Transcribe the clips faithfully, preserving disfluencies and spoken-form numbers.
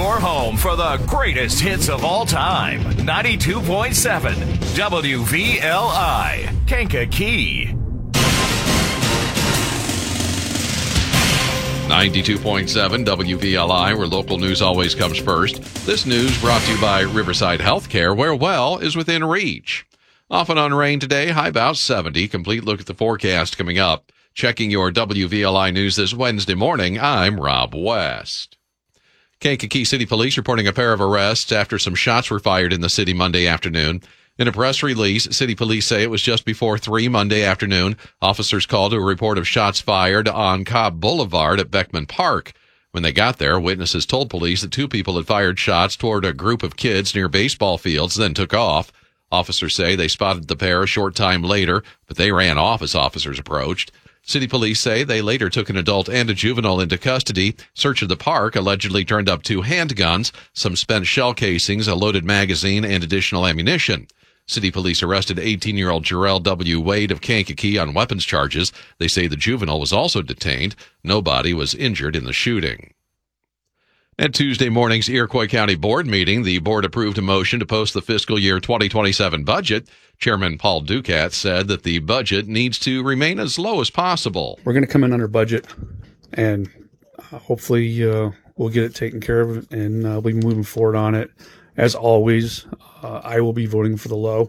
your home for the greatest hits of all time. ninety-two point seven W V L I, Kankakee. ninety-two point seven W V L I, where local news always comes first. This news brought to you by Riverside Healthcare, where well is within reach. Off and on rain today, high about seventy. Complete look at the forecast coming up. Checking your W V L I news this Wednesday morning, I'm Rob West. Kankakee City Police reporting a pair of arrests after some shots were fired in the city Monday afternoon. In a press release, City Police say it was just before three Monday afternoon. Officers called to a report of shots fired on Cobb Boulevard at Beckman Park. When they got there, witnesses told police that two people had fired shots toward a group of kids near baseball fields, then took off. Officers say they spotted the pair a short time later, but they ran off as officers approached. City Police say they later took an adult and a juvenile into custody. Search of the park allegedly turned up two handguns, some spent shell casings, a loaded magazine, and additional ammunition. City Police arrested eighteen-year-old Jarrell W. Wade of Kankakee on weapons charges. They say the juvenile was also detained. Nobody was injured in the shooting. At Tuesday morning's Iroquois County Board meeting, the board approved a motion to post the fiscal year twenty twenty-seven budget. Chairman Paul Ducat said that the budget needs to remain as low as possible. We're going to come in under budget, and uh, hopefully uh, we'll get it taken care of, and uh, we'll be moving forward on it. As always, uh, I will be voting for the low.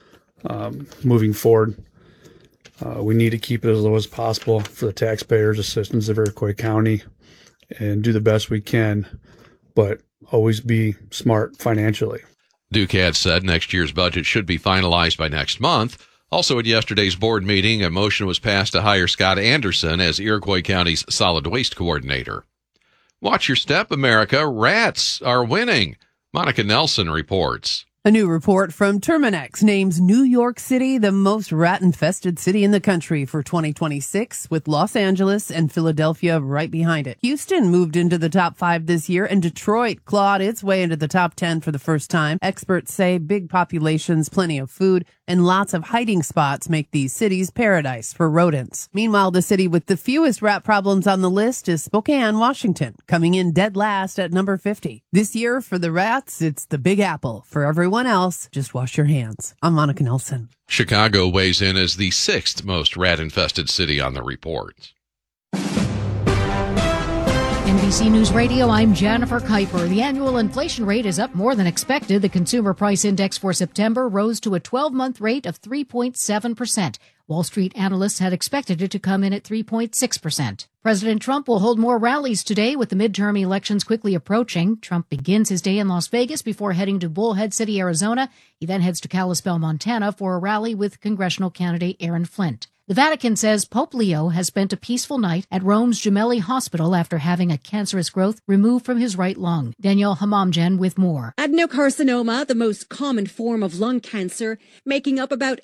Um, moving forward, uh, we need to keep it as low as possible for the taxpayers' assistance of Iroquois County, and do the best we can, but always be smart financially. Ducat said next year's budget should be finalized by next month. Also at yesterday's board meeting, a motion was passed to hire Scott Anderson as Iroquois County's solid waste coordinator. Watch your step, America. Rats are winning. Monica Nelson reports. A new report from Terminex names New York City the most rat-infested city in the country for twenty twenty-six, with Los Angeles and Philadelphia right behind it. Houston moved into the top five this year, and Detroit clawed its way into the top ten for the first time. Experts say big populations, plenty of food, and lots of hiding spots make these cities paradise for rodents. Meanwhile, the city with the fewest rat problems on the list is Spokane, Washington, coming in dead last at number fifty. This year, for the rats, it's the Big Apple. For everyone else, just wash your hands. I'm Monica Nelson. Chicago weighs in as the sixth most rat-infested city on the report. N B C News Radio, I'm Jennifer Kuiper. The annual inflation rate is up more than expected. The Consumer Price Index for September rose to a twelve-month rate of three point seven percent. Wall Street analysts had expected it to come in at three point six percent. President Trump will hold more rallies today with the midterm elections quickly approaching. Trump begins his day in Las Vegas before heading to Bullhead City, Arizona. He then heads to Kalispell, Montana for a rally with congressional candidate Aaron Flint. The Vatican says Pope Leo has spent a peaceful night at Rome's Gemelli Hospital after having a cancerous growth removed from his right lung. Danielle Hamamjan with more. Adenocarcinoma, the most common form of lung cancer, making up about